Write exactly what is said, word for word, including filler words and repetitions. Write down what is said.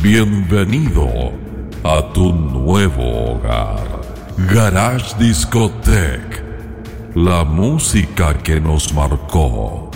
Bienvenido a tu nuevo hogar. Garage Discotech. La música que nos marcó.